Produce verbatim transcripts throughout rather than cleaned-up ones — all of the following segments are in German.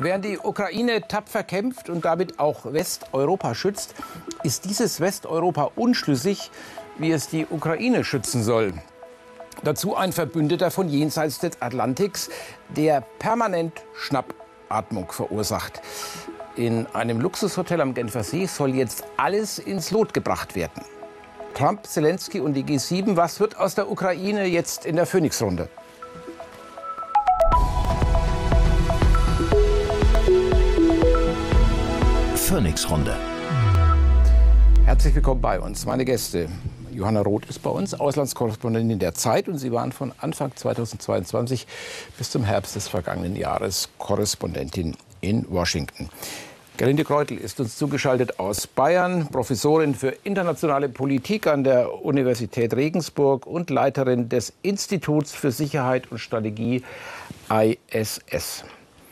Während die Ukraine tapfer kämpft und damit auch Westeuropa schützt, ist dieses Westeuropa unschlüssig, wie es die Ukraine schützen soll. Dazu ein Verbündeter von jenseits des Atlantiks, der permanent Schnappatmung verursacht. In einem Luxushotel am Genfersee soll jetzt alles ins Lot gebracht werden. Trump, Zelensky und die G sieben, was wird aus der Ukraine jetzt in der Phoenix-Runde? Phoenix-Runde. Herzlich willkommen bei uns. Meine Gäste. Johanna Roth ist bei uns, Auslandskorrespondentin der Zeit. Und Sie waren von Anfang zweitausendzweiundzwanzig bis zum Herbst des vergangenen Jahres Korrespondentin in Washington. Gerlinde Kreutel ist uns zugeschaltet aus Bayern, Professorin für internationale Politik an der Universität Regensburg und Leiterin des Instituts für Sicherheit und Strategie I S S.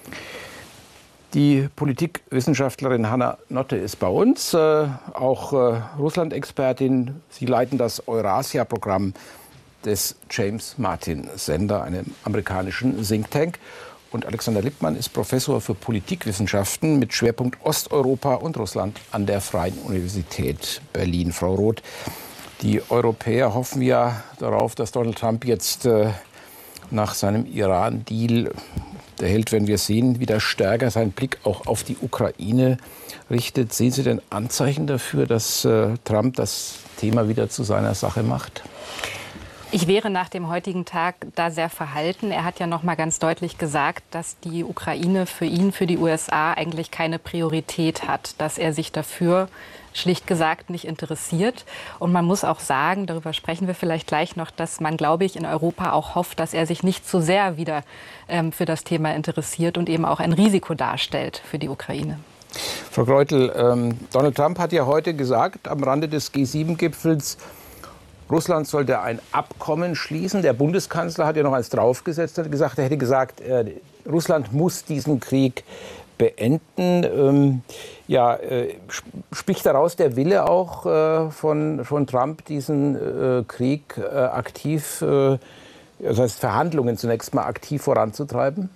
Die Politikwissenschaftlerin Hanna Notte ist bei uns, äh, auch äh, Russland-Expertin. Sie leiten das Eurasia-Programm des James Martin-Sender, einem amerikanischen Think Tank. Und Alexander Lippmann ist Professor für Politikwissenschaften mit Schwerpunkt Osteuropa und Russland an der Freien Universität Berlin. Frau Roth, die Europäer hoffen ja darauf, dass Donald Trump jetzt äh, nach seinem Iran-Deal, der Held, wenn wir sehen, wieder stärker seinen Blick auch auf die Ukraine richtet. Sehen Sie denn Anzeichen dafür, dass äh, Trump das Thema wieder zu seiner Sache macht? Ich wäre nach dem heutigen Tag da sehr verhalten. Er hat ja noch mal ganz deutlich gesagt, dass die Ukraine für ihn, für die U S A eigentlich keine Priorität hat, dass er sich dafür schlicht gesagt nicht interessiert. Und man muss auch sagen, darüber sprechen wir vielleicht gleich noch, dass man, glaube ich, in Europa auch hofft, dass er sich nicht zu sehr wieder ähm, für das Thema interessiert und eben auch ein Risiko darstellt für die Ukraine. Frau Kreutel, ähm, Donald Trump hat ja heute gesagt, am Rande des G sieben Gipfels, Russland sollte ein Abkommen schließen. Der Bundeskanzler hat ja noch eins draufgesetzt, hat gesagt, er hätte gesagt, äh, Russland muss diesen Krieg beenden. Ähm, ja, äh, spricht daraus der Wille auch äh, von, von Trump, diesen äh, Krieg äh, aktiv, äh, das heißt Verhandlungen zunächst mal aktiv voranzutreiben?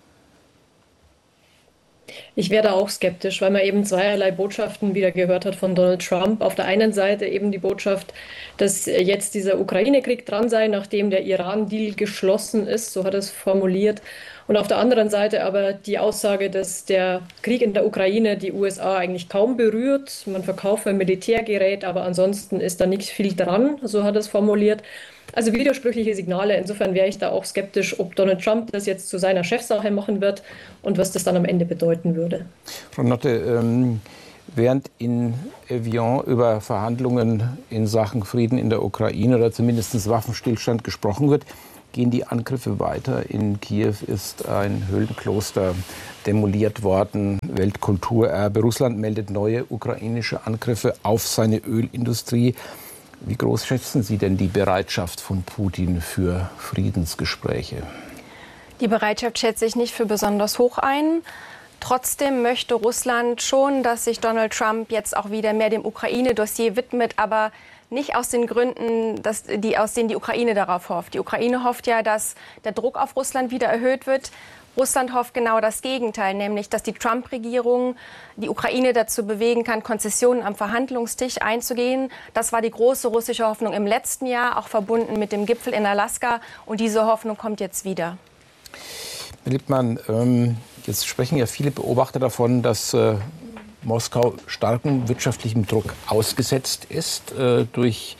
Ich wäre da auch skeptisch, weil man eben zweierlei Botschaften wieder gehört hat von Donald Trump. Auf der einen Seite eben die Botschaft, dass jetzt dieser Ukraine-Krieg dran sei, nachdem der Iran-Deal geschlossen ist, so hat er es formuliert. Und auf der anderen Seite aber die Aussage, dass der Krieg in der Ukraine die U S A eigentlich kaum berührt. Man verkauft ein Militärgerät, aber ansonsten ist da nicht viel dran, so hat er es formuliert. Also widersprüchliche Signale. Insofern wäre ich da auch skeptisch, ob Donald Trump das jetzt zu seiner Chefsache machen wird und was das dann am Ende bedeuten würde. Frau Notte, ähm, während in Evian über Verhandlungen in Sachen Frieden in der Ukraine oder zumindest Waffenstillstand gesprochen wird, gehen die Angriffe weiter. In Kiew ist ein Höhlenkloster demoliert worden, Weltkulturerbe. Russland meldet neue ukrainische Angriffe auf seine Ölindustrie. Wie groß schätzen Sie denn die Bereitschaft von Putin für Friedensgespräche? Die Bereitschaft schätze ich nicht für besonders hoch ein. Trotzdem möchte Russland schon, dass sich Donald Trump jetzt auch wieder mehr dem Ukraine-Dossier widmet, aber nicht aus den Gründen, dass die, aus denen die Ukraine darauf hofft. Die Ukraine hofft ja, dass der Druck auf Russland wieder erhöht wird. Russland hofft genau das Gegenteil, nämlich dass die Trump-Regierung die Ukraine dazu bewegen kann, Konzessionen am Verhandlungstisch einzugehen. Das war die große russische Hoffnung im letzten Jahr, auch verbunden mit dem Gipfel in Alaska. Und diese Hoffnung kommt jetzt wieder. Herr Lippmann, ähm, jetzt sprechen ja viele Beobachter davon, dass äh, Moskau starkem wirtschaftlichem Druck ausgesetzt ist äh, durch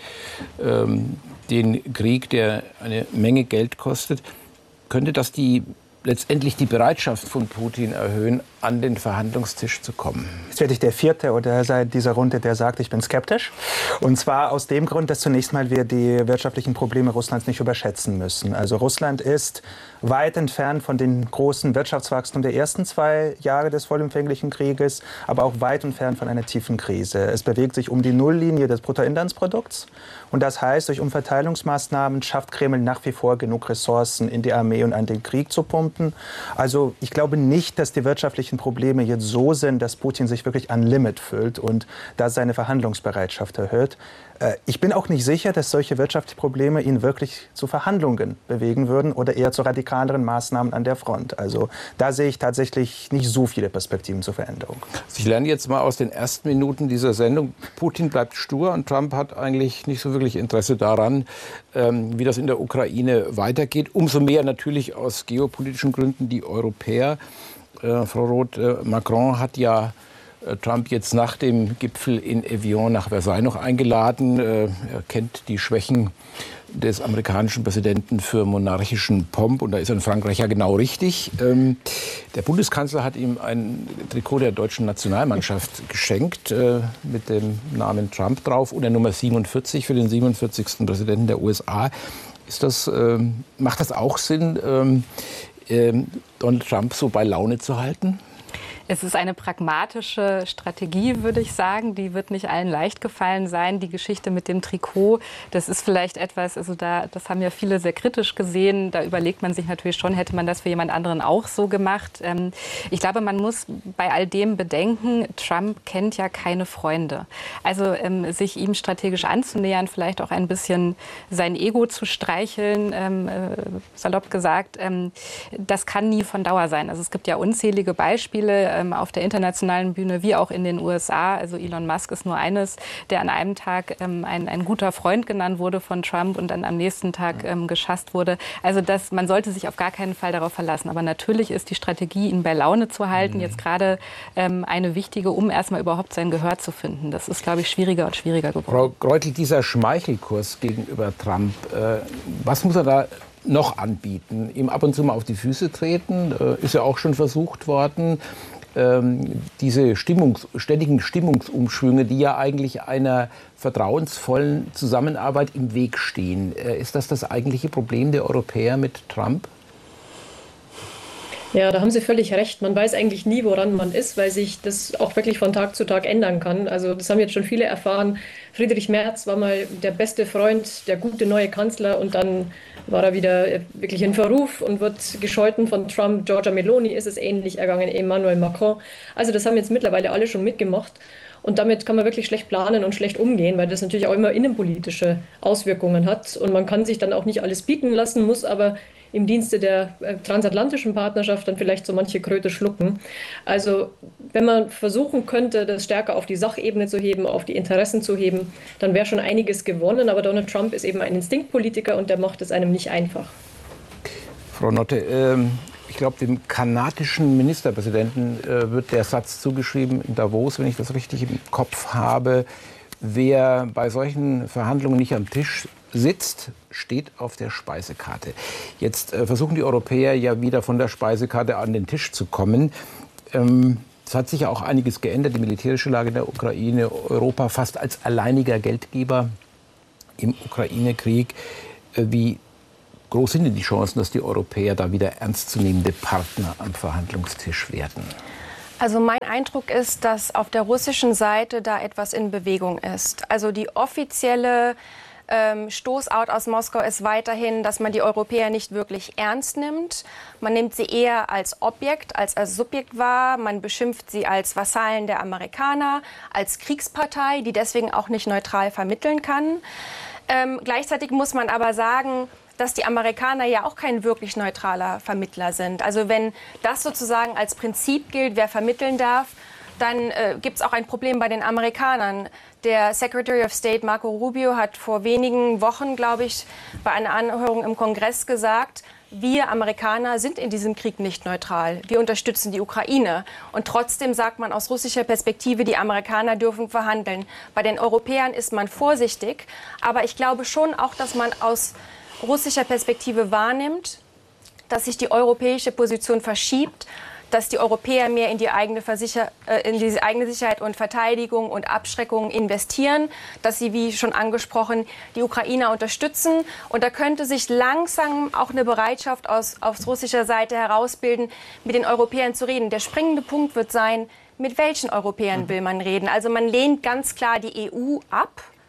ähm, den Krieg, der eine Menge Geld kostet. Könnte das die letztendlich die Bereitschaft von Putin erhöhen, an den Verhandlungstisch zu kommen? Jetzt werde ich der Vierte oder seit dieser Runde, der sagt, ich bin skeptisch. Und zwar aus dem Grund, dass zunächst mal wir die wirtschaftlichen Probleme Russlands nicht überschätzen müssen. Also Russland ist weit entfernt von dem großen Wirtschaftswachstum der ersten zwei Jahre des vollumfänglichen Krieges, aber auch weit entfernt von einer tiefen Krise. Es bewegt sich um die Nulllinie des Bruttoinlandsprodukts. Und das heißt, durch Umverteilungsmaßnahmen schafft Kreml nach wie vor genug Ressourcen in die Armee und an den Krieg zu pumpen. Fronten. Also ich glaube nicht, dass die wirtschaftlichen Probleme jetzt so sind, dass Putin sich wirklich an Limit fühlt und da seine Verhandlungsbereitschaft erhöht. Ich bin auch nicht sicher, dass solche wirtschaftlichen Probleme ihn wirklich zu Verhandlungen bewegen würden oder eher zu radikaleren Maßnahmen an der Front. Also da sehe ich tatsächlich nicht so viele Perspektiven zur Veränderung. Ich lerne jetzt mal aus den ersten Minuten dieser Sendung, Putin bleibt stur und Trump hat eigentlich nicht so wirklich Interesse daran, wie das in der Ukraine weitergeht. Umso mehr natürlich aus geopolitischen Gründen die Europäer. Frau Roth, Macron hat ja Trump jetzt nach dem Gipfel in Evian nach Versailles noch eingeladen. Er kennt die Schwächen des amerikanischen Präsidenten für monarchischen Pomp und da ist er in Frankreich ja genau richtig. Der Bundeskanzler hat ihm ein Trikot der deutschen Nationalmannschaft geschenkt mit dem Namen Trump drauf und der Nummer siebenundvierzig für den siebenundvierzigsten Präsidenten der U S A. Ist das, macht das auch Sinn, Donald Trump so bei Laune zu halten? Es ist eine pragmatische Strategie, würde ich sagen. Die wird nicht allen leicht gefallen sein. Die Geschichte mit dem Trikot, das ist vielleicht etwas, also da, das haben ja viele sehr kritisch gesehen. Da überlegt man sich natürlich schon, hätte man das für jemand anderen auch so gemacht. Ähm, ich glaube, man muss bei all dem bedenken, Trump kennt ja keine Freunde. Also ähm, sich ihm strategisch anzunähern, vielleicht auch ein bisschen sein Ego zu streicheln, ähm, äh, salopp gesagt, ähm, das kann nie von Dauer sein. Also es gibt ja unzählige Beispiele auf der internationalen Bühne wie auch in den U S A. Also Elon Musk ist nur eines, der an einem Tag ähm, ein, ein guter Freund genannt wurde von Trump und dann am nächsten Tag ähm, geschasst wurde. Also das, man sollte sich auf gar keinen Fall darauf verlassen. Aber natürlich ist die Strategie, ihn bei Laune zu halten, jetzt gerade ähm, eine wichtige, um erstmal überhaupt sein Gehör zu finden. Das ist, glaube ich, schwieriger und schwieriger geworden. Frau Greutel, dieser Schmeichelkurs gegenüber Trump, äh, was muss er da noch anbieten? Ihm ab und zu mal auf die Füße treten, äh, ist ja auch schon versucht worden. Ähm, diese Stimmungs-, ständigen Stimmungsumschwünge, die ja eigentlich einer vertrauensvollen Zusammenarbeit im Weg stehen. Äh, ist das das eigentliche Problem der Europäer mit Trump? Ja, da haben Sie völlig recht. Man weiß eigentlich nie, woran man ist, weil sich das auch wirklich von Tag zu Tag ändern kann. Also das haben jetzt schon viele erfahren. Friedrich Merz war mal der beste Freund, der gute neue Kanzler und dann war er wieder wirklich in Verruf und wird gescholten von Trump. Giorgia Meloni ist es ähnlich ergangen, Emmanuel Macron. Also das haben jetzt mittlerweile alle schon mitgemacht. Und damit kann man wirklich schlecht planen und schlecht umgehen, weil das natürlich auch immer innenpolitische Auswirkungen hat. Und man kann sich dann auch nicht alles bieten lassen, muss aber im Dienste der transatlantischen Partnerschaft dann vielleicht so manche Kröte schlucken. Also wenn man versuchen könnte, das stärker auf die Sachebene zu heben, auf die Interessen zu heben, dann wäre schon einiges gewonnen. Aber Donald Trump ist eben ein Instinktpolitiker und der macht es einem nicht einfach. Frau Notte, ähm, ich glaube, dem kanadischen Ministerpräsidenten äh, wird der Satz zugeschrieben in Davos, wenn ich das richtig im Kopf habe, wer bei solchen Verhandlungen nicht am Tisch sitzt, steht auf der Speisekarte. Jetzt äh, versuchen die Europäer ja wieder von der Speisekarte an den Tisch zu kommen. Ähm, es hat sich ja auch einiges geändert, die militärische Lage in der Ukraine, Europa fast als alleiniger Geldgeber im Ukraine-Krieg. Äh, wie groß sind denn die Chancen, dass die Europäer da wieder ernstzunehmende Partner am Verhandlungstisch werden? Also mein Eindruck ist, dass auf der russischen Seite da etwas in Bewegung ist. Also die offizielle ähm, Stoßout aus Moskau ist weiterhin, dass man die Europäer nicht wirklich ernst nimmt. Man nimmt sie eher als Objekt, als als Subjekt wahr. Man beschimpft sie als Vasallen der Amerikaner, als Kriegspartei, die deswegen auch nicht neutral vermitteln kann. Ähm, gleichzeitig muss man aber sagen, dass die Amerikaner ja auch kein wirklich neutraler Vermittler sind. Also wenn das sozusagen als Prinzip gilt, wer vermitteln darf, dann äh, gibt es auch ein Problem bei den Amerikanern. Der Secretary of State Marco Rubio hat vor wenigen Wochen, glaube ich, bei einer Anhörung im Kongress gesagt, wir Amerikaner sind in diesem Krieg nicht neutral. Wir unterstützen die Ukraine. Und trotzdem sagt man aus russischer Perspektive, die Amerikaner dürfen verhandeln. Bei den Europäern ist man vorsichtig. Aber ich glaube schon auch, dass man aus russischer Perspektive wahrnimmt, dass sich die europäische Position verschiebt, dass die Europäer mehr in die eigene, Versicher- äh, in die eigene Sicherheit und Verteidigung und Abschreckung investieren, dass sie, wie schon angesprochen, die Ukrainer unterstützen. Und da könnte sich langsam auch eine Bereitschaft aus, aus russischer Seite herausbilden, mit den Europäern zu reden. Der springende Punkt wird sein, mit welchen Europäern will man reden? Also man lehnt ganz klar die E U ab.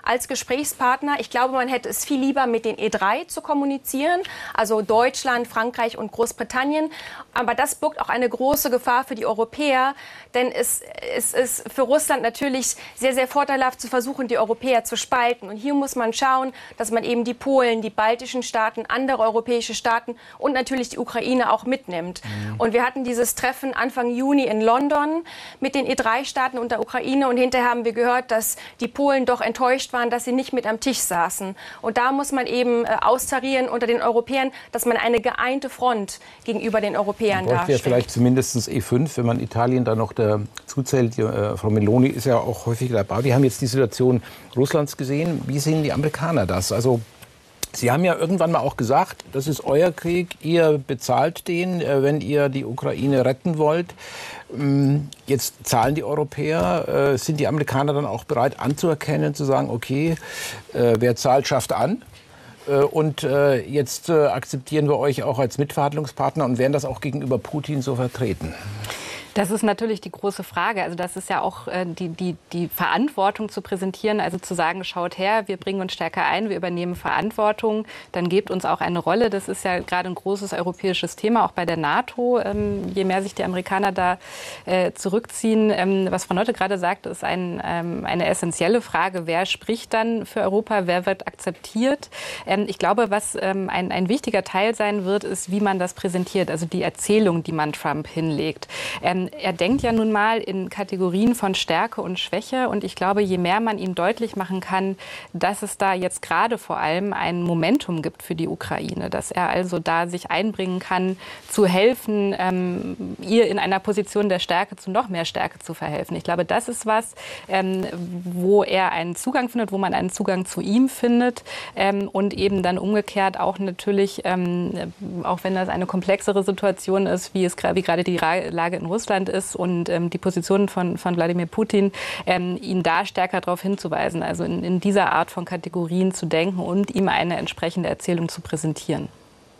als Gesprächspartner. Ich glaube, man hätte es viel lieber mit den E drei zu kommunizieren, also Deutschland, Frankreich und Großbritannien. Aber das birgt auch eine große Gefahr für die Europäer, denn es, es ist für Russland natürlich sehr, sehr vorteilhaft zu versuchen, die Europäer zu spalten. Und hier muss man schauen, dass man eben die Polen, die baltischen Staaten, andere europäische Staaten und natürlich die Ukraine auch mitnimmt. Mhm. Und wir hatten dieses Treffen Anfang Juni in London mit den E drei Staaten und der Ukraine. Und hinterher haben wir gehört, dass die Polen doch enttäuscht waren, dass sie nicht mit am Tisch saßen. Und da muss man eben äh, austarieren unter den Europäern, dass man eine geeinte Front gegenüber den Europäern darstellt. Ja, vielleicht zumindest E fünf, wenn man Italien da noch dazu zählt. Die, äh, Frau Meloni ist ja auch häufig dabei. Wir haben jetzt die Situation Russlands gesehen. Wie sehen die Amerikaner das? Also Sie haben ja irgendwann mal auch gesagt, das ist euer Krieg, ihr bezahlt den, wenn ihr die Ukraine retten wollt. Jetzt zahlen die Europäer. Sind die Amerikaner dann auch bereit anzuerkennen, zu sagen, okay, wer zahlt, schafft an? Und jetzt akzeptieren wir euch auch als Mitverhandlungspartner und werden das auch gegenüber Putin so vertreten? Das ist natürlich die große Frage. Also das ist ja auch äh, die, die, die Verantwortung zu präsentieren, also zu sagen, schaut her, wir bringen uns stärker ein, wir übernehmen Verantwortung, dann gebt uns auch eine Rolle. Das ist ja gerade ein großes europäisches Thema, auch bei der NATO. Ähm, je mehr sich die Amerikaner da äh, zurückziehen, ähm, was Frau Notte gerade sagte, ist ein, ähm, eine essentielle Frage. Wer spricht dann für Europa? Wer wird akzeptiert? Ähm, ich glaube, was ähm, ein, ein wichtiger Teil sein wird, ist, wie man das präsentiert, also die Erzählung, die man Trump hinlegt. Ähm, Er denkt ja nun mal in Kategorien von Stärke und Schwäche. Und ich glaube, je mehr man ihm deutlich machen kann, dass es da jetzt gerade vor allem ein Momentum gibt für die Ukraine, dass er also da sich einbringen kann, zu helfen, ähm, ihr in einer Position der Stärke zu noch mehr Stärke zu verhelfen. Ich glaube, das ist was, ähm, wo er einen Zugang findet, wo man einen Zugang zu ihm findet. Ähm, und eben dann umgekehrt auch natürlich, ähm, auch wenn das eine komplexere Situation ist, wie es wie gerade die Lage in Russland ist und ähm, die Position von, von Wladimir Putin, ähm, ihn da stärker darauf hinzuweisen, also in, in dieser Art von Kategorien zu denken und ihm eine entsprechende Erzählung zu präsentieren.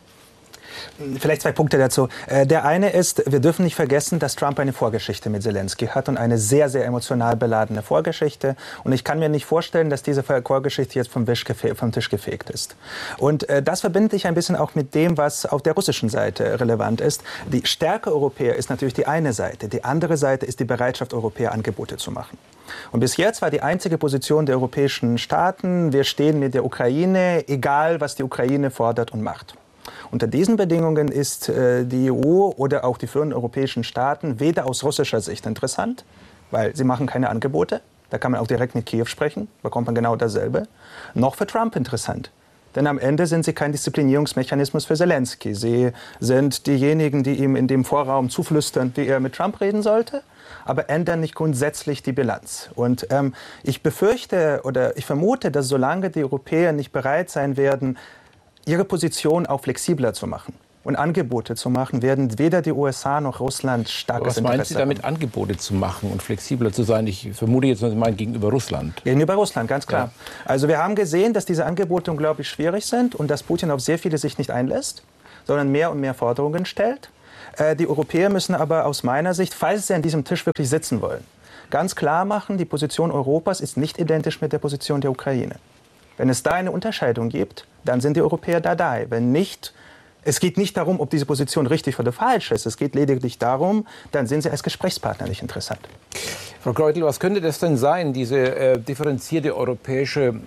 Vielleicht zwei Punkte dazu. Der eine ist, wir dürfen nicht vergessen, dass Trump eine Vorgeschichte mit Zelensky hat und eine sehr, sehr emotional beladene Vorgeschichte. Und ich kann mir nicht vorstellen, dass diese Vorgeschichte jetzt vom, vom Tisch gefegt ist. Und das verbinde ich ein bisschen auch mit dem, was auf der russischen Seite relevant ist. Die Stärke Europäer ist natürlich die eine Seite. Die andere Seite ist die Bereitschaft, Europäer Angebote zu machen. Und bis jetzt war die einzige Position der europäischen Staaten, wir stehen mit der Ukraine, egal was die Ukraine fordert und macht. Unter diesen Bedingungen ist äh, die E U oder auch die führenden europäischen Staaten weder aus russischer Sicht interessant, weil sie machen keine Angebote, da kann man auch direkt mit Kiew sprechen, bekommt man genau dasselbe, noch für Trump interessant. Denn am Ende sind sie kein Disziplinierungsmechanismus für Zelensky. Sie sind diejenigen, die ihm in dem Vorraum zuflüstern, wie er mit Trump reden sollte, aber ändern nicht grundsätzlich die Bilanz. Und ähm, ich befürchte oder ich vermute, dass solange die Europäer nicht bereit sein werden, ihre Position auch flexibler zu machen und Angebote zu machen, werden weder die U S A noch Russland starkes Interesse haben. Was meinen Sie damit, Angebote zu machen und flexibler zu sein? Ich vermute jetzt, was Sie meinen, gegenüber Russland. Gegenüber Russland, ganz klar. Ja. Also wir haben gesehen, dass diese Angebote unglaublich schwierig sind und dass Putin auf sehr viele sich nicht einlässt, sondern mehr und mehr Forderungen stellt. Äh, die Europäer müssen aber aus meiner Sicht, falls sie an diesem Tisch wirklich sitzen wollen, ganz klar machen, die Position Europas ist nicht identisch mit der Position der Ukraine. Wenn es da eine Unterscheidung gibt, dann sind die Europäer dabei. Wenn nicht, es geht nicht darum, ob diese Position richtig oder falsch ist. Es geht lediglich darum, dann sind sie als Gesprächspartner nicht interessant. Frau Greutel, was könnte das denn sein, diese äh, differenzierte europäische äh,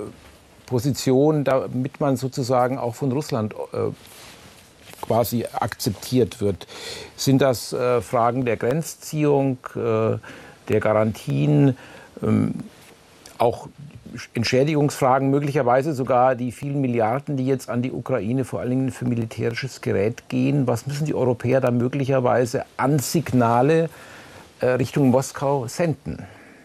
Position, damit man sozusagen auch von Russland äh, quasi akzeptiert wird? Sind das äh, Fragen der Grenzziehung, äh, der Garantien, ähm, auch Entschädigungsfragen, möglicherweise sogar die vielen Milliarden, die jetzt an die Ukraine vor allen Dingen für militärisches Gerät gehen? Was müssen die Europäer da möglicherweise an Signale äh, Richtung Moskau senden?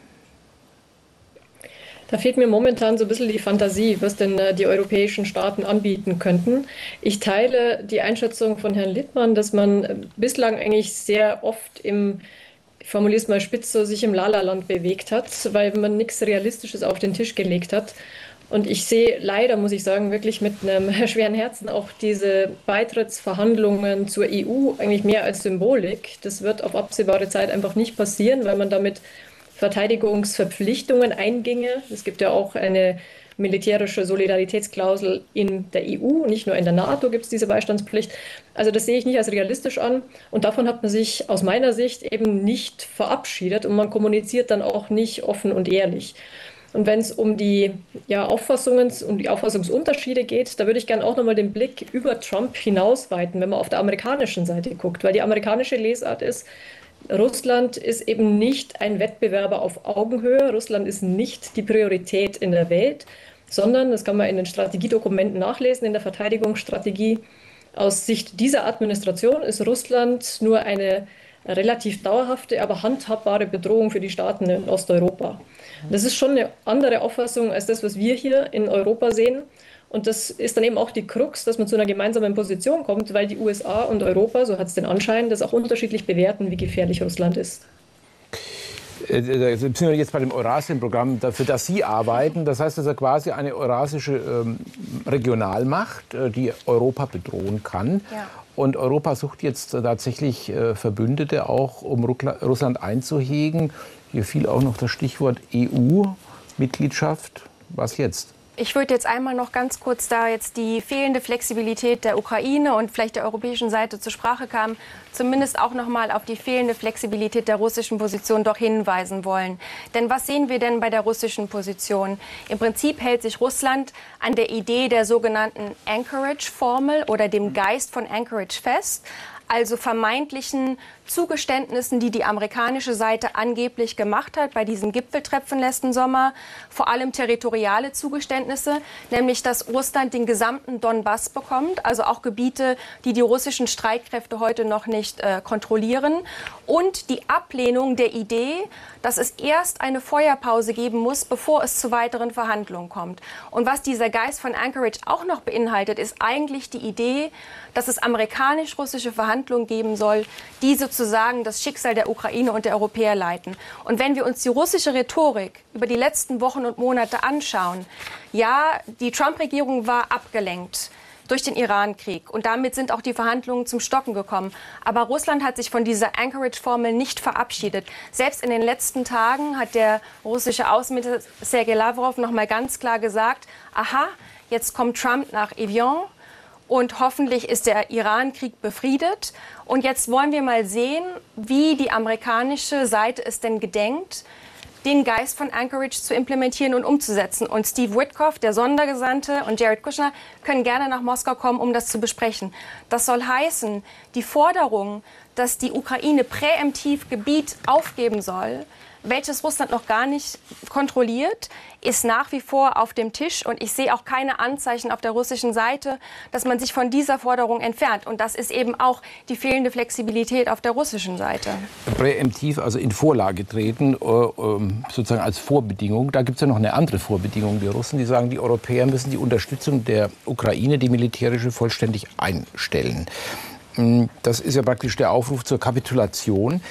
Da fehlt mir momentan so ein bisschen die Fantasie, was denn äh, die europäischen Staaten anbieten könnten. Ich teile die Einschätzung von Herrn Littmann, dass man äh, bislang eigentlich sehr oft im Ich formuliere es mal spitz, so sich im Lala-Land bewegt hat, weil man nichts Realistisches auf den Tisch gelegt hat. Und ich sehe leider, muss ich sagen, wirklich mit einem schweren Herzen auch diese Beitrittsverhandlungen zur E U eigentlich mehr als Symbolik. Das wird auf absehbare Zeit einfach nicht passieren, weil man damit Verteidigungsverpflichtungen einginge. Es gibt ja auch eine militärische Solidaritätsklausel in der E U, nicht nur in der NATO gibt es diese Beistandspflicht. Also das sehe ich nicht als realistisch an und davon hat man sich aus meiner Sicht eben nicht verabschiedet und man kommuniziert dann auch nicht offen und ehrlich. Und wenn es um die ja, Auffassungen, um die Auffassungsunterschiede geht, da würde ich gerne auch nochmal den Blick über Trump hinausweiten, wenn man auf der amerikanischen Seite guckt, weil die amerikanische Lesart ist, Russland ist eben nicht ein Wettbewerber auf Augenhöhe, Russland ist nicht die Priorität in der Welt, sondern, das kann man in den Strategiedokumenten nachlesen, in der Verteidigungsstrategie, aus Sicht dieser Administration ist Russland nur eine relativ dauerhafte, aber handhabbare Bedrohung für die Staaten in Osteuropa. Das ist schon eine andere Auffassung als das, was wir hier in Europa sehen. Und das ist dann eben auch die Krux, dass man zu einer gemeinsamen Position kommt, weil die U S A und Europa, so hat es den Anschein, das auch unterschiedlich bewerten, wie gefährlich Russland ist. Da sind wir jetzt bei dem Eurasien-Programm, für das Sie arbeiten. Das heißt, das ist ja quasi eine eurasische ähm, Regionalmacht, äh, die Europa bedrohen kann. Ja. Und Europa sucht jetzt tatsächlich äh, Verbündete auch, um Russland einzuhegen. Hier fiel auch noch das Stichwort E U-Mitgliedschaft. Was jetzt? Ich würde jetzt einmal noch ganz kurz, da jetzt die fehlende Flexibilität der Ukraine und vielleicht der europäischen Seite zur Sprache kam, zumindest auch noch mal auf die fehlende Flexibilität der russischen Position doch hinweisen wollen. Denn was sehen wir denn bei der russischen Position? Im Prinzip hält sich Russland an der Idee der sogenannten Anchorage-Formel oder dem Geist von Anchorage fest, also vermeintlichen Zugeständnissen, die die amerikanische Seite angeblich gemacht hat bei diesem Gipfeltreffen letzten Sommer, vor allem territoriale Zugeständnisse, nämlich dass Russland den gesamten Donbass bekommt, also auch Gebiete, die die russischen Streitkräfte heute noch nicht äh, kontrollieren, und die Ablehnung der Idee, dass es erst eine Feuerpause geben muss, bevor es zu weiteren Verhandlungen kommt. Und was dieser Geist von Anchorage auch noch beinhaltet, ist eigentlich die Idee, dass es amerikanisch-russische Verhandlungen geben soll, die sozusagen das Schicksal der Ukraine und der Europäer leiten. Und wenn wir uns die russische Rhetorik über die letzten Wochen und Monate anschauen, ja, die Trump-Regierung war abgelenkt durch den Iran-Krieg. Und damit sind auch die Verhandlungen zum Stocken gekommen. Aber Russland hat sich von dieser Anchorage-Formel nicht verabschiedet. Selbst in den letzten Tagen hat der russische Außenminister Sergei Lavrov noch mal ganz klar gesagt, aha, jetzt kommt Trump nach Evian und hoffentlich ist der Iran-Krieg befriedet. Und jetzt wollen wir mal sehen, wie die amerikanische Seite es denn gedenkt, den Geist von Anchorage zu implementieren und umzusetzen. Und Steve Witkoff, der Sondergesandte, und Jared Kushner können gerne nach Moskau kommen, um das zu besprechen. Das soll heißen, die Forderung, dass die Ukraine präemptiv Gebiet aufgeben soll, welches Russland noch gar nicht kontrolliert, ist nach wie vor auf dem Tisch. Und ich sehe auch keine Anzeichen auf der russischen Seite, dass man sich von dieser Forderung entfernt. Und das ist eben auch die fehlende Flexibilität auf der russischen Seite. Präemptiv, also in Vorlage treten, sozusagen als Vorbedingung. Da gibt es ja noch eine andere Vorbedingung. Die Russen, die sagen, die Europäer müssen die Unterstützung der Ukraine, die militärische, vollständig einstellen. Das ist ja praktisch der Aufruf zur Kapitulation.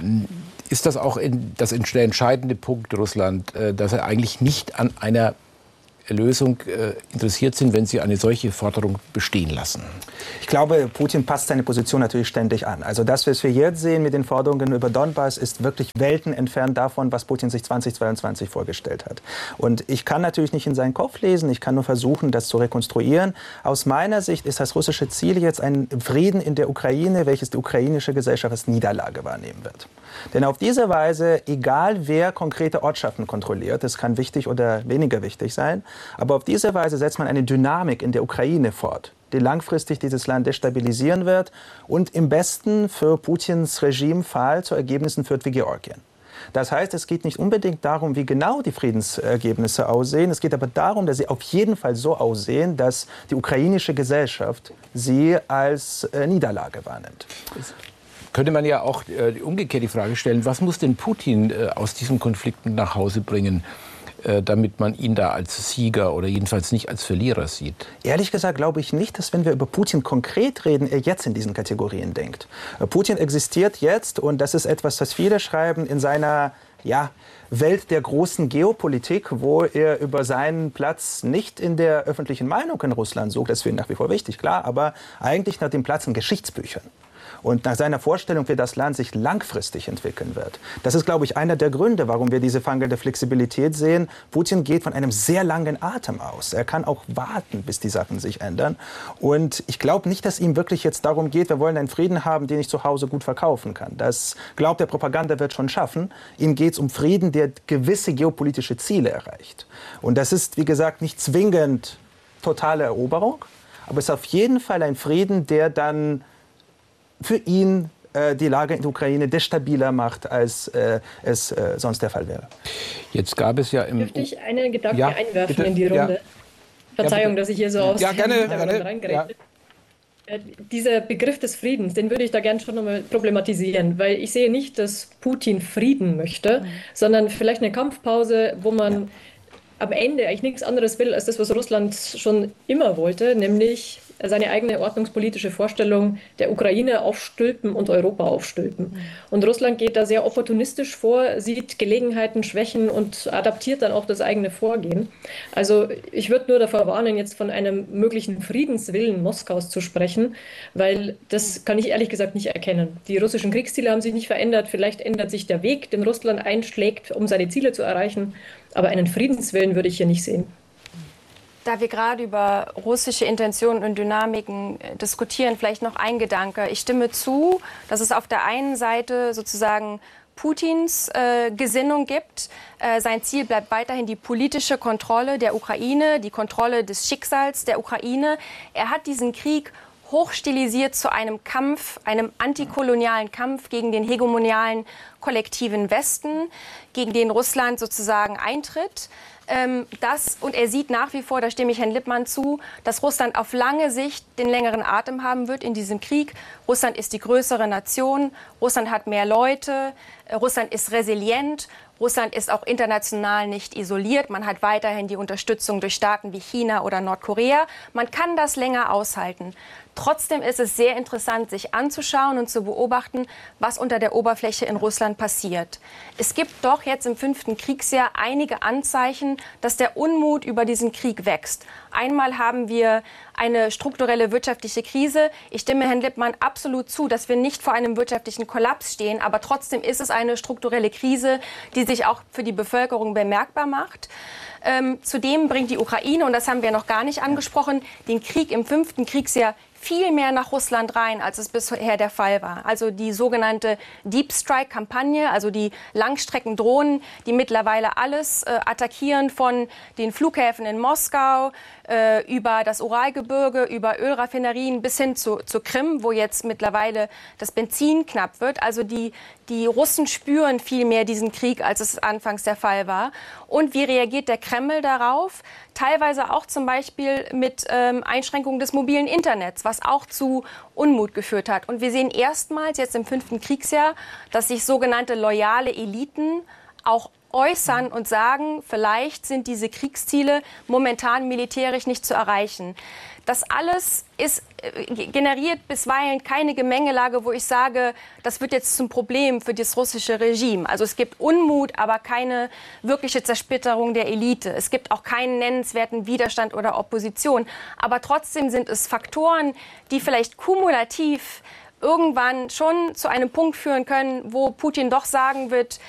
Ist das auch in, das der entscheidende Punkt Russland, dass er eigentlich nicht an einer Lösung äh, interessiert sind, wenn Sie eine solche Forderung bestehen lassen? Ich glaube, Putin passt seine Position natürlich ständig an. Also das, was wir jetzt sehen mit den Forderungen über Donbass, ist wirklich Welten entfernt davon, was Putin sich zweitausendzweiundzwanzig vorgestellt hat. Und ich kann natürlich nicht in seinen Kopf lesen, ich kann nur versuchen, das zu rekonstruieren. Aus meiner Sicht ist das russische Ziel jetzt ein Frieden in der Ukraine, welches die ukrainische Gesellschaft als Niederlage wahrnehmen wird. Denn auf diese Weise, egal wer konkrete Ortschaften kontrolliert, das kann wichtig oder weniger wichtig sein, aber auf diese Weise setzt man eine Dynamik in der Ukraine fort, die langfristig dieses Land destabilisieren wird und im besten für Putins Regimefall zu Ergebnissen führt wie Georgien. Das heißt, es geht nicht unbedingt darum, wie genau die Friedensergebnisse aussehen. Es geht aber darum, dass sie auf jeden Fall so aussehen, dass die ukrainische Gesellschaft sie als äh, Niederlage wahrnimmt. Könnte man ja auch äh, umgekehrt die Frage stellen, was muss denn Putin äh, aus diesem Konflikt nach Hause bringen, äh, damit man ihn da als Sieger oder jedenfalls nicht als Verlierer sieht? Ehrlich gesagt glaube ich nicht, dass wenn wir über Putin konkret reden, er jetzt in diesen Kategorien denkt. Äh, Putin existiert jetzt, und das ist etwas, was viele schreiben, in seiner ja, Welt der großen Geopolitik, wo er über seinen Platz nicht in der öffentlichen Meinung in Russland sucht. Das ist für ihn nach wie vor wichtig, klar, aber eigentlich nach dem Platz in Geschichtsbüchern. und nach seiner Vorstellung, wie das Land sich langfristig entwickeln wird. Das ist, glaube ich, einer der Gründe, warum wir diese mangelnde Flexibilität sehen. Putin geht von einem sehr langen Atem aus. Er kann auch warten, bis die Sachen sich ändern. Und ich glaube nicht, dass ihm wirklich jetzt darum geht, wir wollen einen Frieden haben, den ich zu Hause gut verkaufen kann. Das glaubt der Propaganda wird schon schaffen. Ihm geht es um Frieden, der gewisse geopolitische Ziele erreicht. Und das ist, wie gesagt, nicht zwingend totale Eroberung, aber es ist auf jeden Fall ein Frieden, der dann für ihn äh, die Lage in der Ukraine destabiler macht, als äh, es äh, sonst der Fall wäre. Jetzt gab es ja im... Dürfte ich einen Gedanken ja, einwerfen bitte? in die Runde? Ja. Verzeihung, ja, dass ich hier so aus ja, gerne, der gerne. reingeredet. Ja. Dieser Begriff des Friedens, den würde ich da gerne schon nochmal problematisieren, weil ich sehe nicht, dass Putin Frieden möchte, mhm. sondern vielleicht eine Kampfpause, wo man ja. am Ende eigentlich nichts anderes will, als das, was Russland schon immer wollte, nämlich seine eigene ordnungspolitische Vorstellung der Ukraine aufstülpen und Europa aufstülpen. Mhm. Und Russland geht da sehr opportunistisch vor, sieht Gelegenheiten, Schwächen und adaptiert dann auch das eigene Vorgehen. Also ich würde nur davor warnen, jetzt von einem möglichen Friedenswillen Moskaus zu sprechen, weil das kann ich ehrlich gesagt nicht erkennen. Die russischen Kriegsziele haben sich nicht verändert. Vielleicht ändert sich der Weg, den Russland einschlägt, um seine Ziele zu erreichen. Aber einen Friedenswillen würde ich hier nicht sehen. Da wir gerade über russische Intentionen und Dynamiken diskutieren, vielleicht noch ein Gedanke. Ich stimme zu, dass es auf der einen Seite sozusagen Putins äh, Gesinnung gibt. Äh, sein Ziel bleibt weiterhin die politische Kontrolle der Ukraine, die Kontrolle des Schicksals der Ukraine. Er hat diesen Krieg hochstilisiert zu einem Kampf, einem antikolonialen Kampf gegen den hegemonialen kollektiven Westen, gegen den Russland sozusagen eintritt. Ähm, das, und er sieht nach wie vor, da stimme ich Herrn Lippmann zu, dass Russland auf lange Sicht den längeren Atem haben wird in diesem Krieg. Russland ist die größere Nation, Russland hat mehr Leute, äh, Russland ist resilient. Russland ist auch international nicht isoliert. Man hat weiterhin die Unterstützung durch Staaten wie China oder Nordkorea. Man kann das länger aushalten. Trotzdem ist es sehr interessant, sich anzuschauen und zu beobachten, was unter der Oberfläche in Russland passiert. Es gibt doch jetzt im fünften Kriegsjahr einige Anzeichen, dass der Unmut über diesen Krieg wächst. Einmal haben wir eine strukturelle wirtschaftliche Krise. Ich stimme Herrn Lippmann absolut zu, dass wir nicht vor einem wirtschaftlichen Kollaps stehen. Aber trotzdem ist es eine strukturelle Krise, die sich auch für die Bevölkerung bemerkbar macht. Ähm, zudem bringt die Ukraine, und das haben wir noch gar nicht angesprochen, den Krieg im fünften Kriegsjahr viel mehr nach Russland rein, als es bisher der Fall war. Also die sogenannte Deep Strike-Kampagne, also die Langstreckendrohnen, die mittlerweile alles äh, attackieren, von den Flughäfen in Moskau äh, über das Uralgebirge, über Ölraffinerien bis hin zu, zu Krim, wo jetzt mittlerweile das Benzin knapp wird. Also die, die Russen spüren viel mehr diesen Krieg, als es anfangs der Fall war. Und wie reagiert der Kreml darauf? Teilweise auch zum Beispiel mit ähm, Einschränkungen des mobilen Internets, was auch zu Unmut geführt hat. Und wir sehen erstmals jetzt im fünften Kriegsjahr, dass sich sogenannte loyale Eliten auch äußern und sagen, vielleicht sind diese Kriegsziele momentan militärisch nicht zu erreichen. Das alles ist, äh, generiert bisweilen keine Gemengelage, wo ich sage, das wird jetzt zum Problem für das russische Regime. Also es gibt Unmut, aber keine wirkliche Zersplitterung der Elite. Es gibt auch keinen nennenswerten Widerstand oder Opposition. Aber trotzdem sind es Faktoren, die vielleicht kumulativ irgendwann schon zu einem Punkt führen können, wo Putin doch sagen wird,